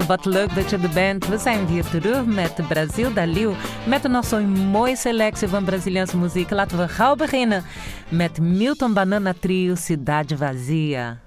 wat leuk dat je er bent. We zijn weer terug met Brazil da Leeuw. Met nog zo'n mooie selectie van Braziliaanse muziek. Laten we gauw beginnen met Milton Banana Trio, Cidade Vazia.